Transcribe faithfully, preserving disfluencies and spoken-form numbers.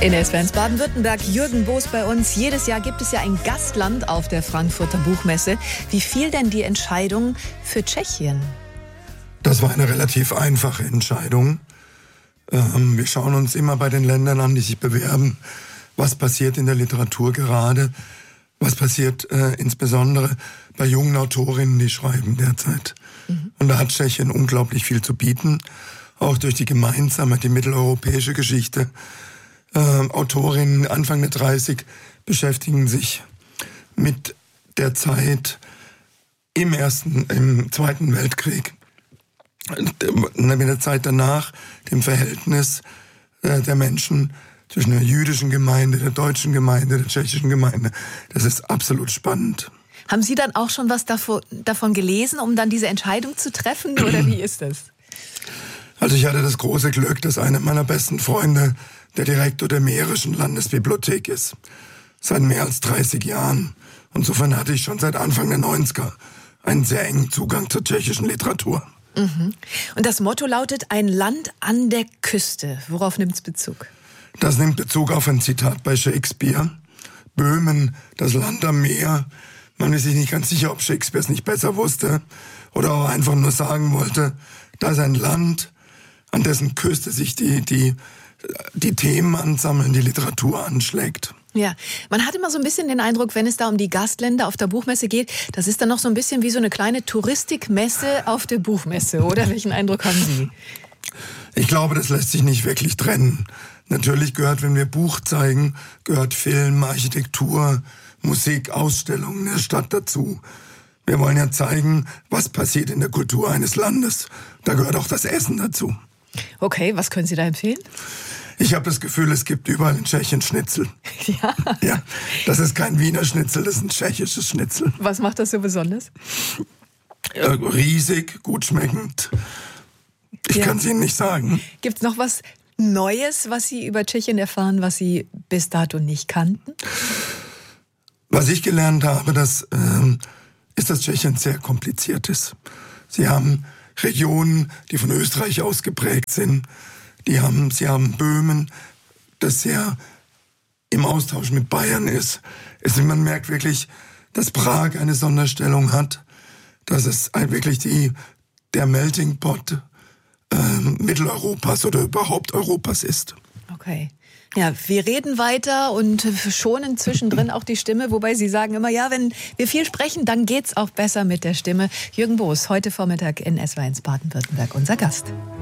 In S W R eins Baden-Württemberg, Jürgen Boos bei uns. Jedes Jahr gibt es ja ein Gastland auf der Frankfurter Buchmesse. Wie fiel denn die Entscheidung für Tschechien? Das war eine relativ einfache Entscheidung. Ähm, wir schauen uns immer bei den Ländern an, die sich bewerben, was passiert in der Literatur gerade, was passiert äh, insbesondere bei jungen Autorinnen, die schreiben derzeit. Mhm. Und da hat Tschechien unglaublich viel zu bieten, auch durch die gemeinsame, die mitteleuropäische Geschichte. Äh, Autorinnen Anfang der dreißig beschäftigen sich mit der Zeit im ersten, im Zweiten Weltkrieg, mit der Zeit danach, dem Verhältnis äh, der Menschen zwischen der jüdischen Gemeinde, der deutschen Gemeinde, der tschechischen Gemeinde. Das ist absolut spannend. Haben Sie dann auch schon was davon, davon gelesen, um dann diese Entscheidung zu treffen, oder wie ist das? Also ich hatte das große Glück, dass einer meiner besten Freunde der Direktor der Mährischen Landesbibliothek ist. Seit mehr als dreißig Jahren. Insofern hatte ich schon seit Anfang der neunziger einen sehr engen Zugang zur tschechischen Literatur. Mhm. Und das Motto lautet, ein Land an der Küste. Worauf nimmt es Bezug? Das nimmt Bezug auf ein Zitat bei Shakespeare. Böhmen, das Land am Meer. Man ist sich nicht ganz sicher, ob Shakespeare es nicht besser wusste oder auch einfach nur sagen wollte, da ist ein Land, an dessen Küste sich die, die, die Themen ansammeln, die Literatur anschlägt. Ja, man hat immer so ein bisschen den Eindruck, wenn es da um die Gastländer auf der Buchmesse geht, das ist dann noch so ein bisschen wie so eine kleine Touristikmesse auf der Buchmesse, oder? Welchen Eindruck haben Sie? Ich glaube, das lässt sich nicht wirklich trennen. Natürlich gehört, wenn wir Buch zeigen, gehört Film, Architektur, Musik, Ausstellungen der Stadt dazu. Wir wollen ja zeigen, was passiert in der Kultur eines Landes. Da gehört auch das Essen dazu. Okay, was können Sie da empfehlen? Ich habe das Gefühl, es gibt überall in Tschechien Schnitzel. Ja. Ja, das ist kein Wiener Schnitzel, das ist ein tschechisches Schnitzel. Was macht das so besonders? Ja, riesig, gut schmeckend. Ich Ja. kann es Ihnen nicht sagen. Gibt es noch was Neues, was Sie über Tschechien erfahren, was Sie bis dato nicht kannten? Was ich gelernt habe, das ähm, ist, dass Tschechien sehr kompliziert ist. Sie haben Regionen, die von Österreich aus geprägt sind. Die haben, sie haben Böhmen, das sehr im Austausch mit Bayern ist. Es, man merkt wirklich, dass Prag eine Sonderstellung hat, dass es wirklich die, der Melting Pot äh, Mitteleuropas oder überhaupt Europas ist. Okay. Ja, wir reden weiter und schonen zwischendrin auch die Stimme, wobei Sie sagen immer, ja, wenn wir viel sprechen, dann geht's auch besser mit der Stimme. Jürgen Boos, heute Vormittag in S W R eins Baden-Württemberg, unser Gast.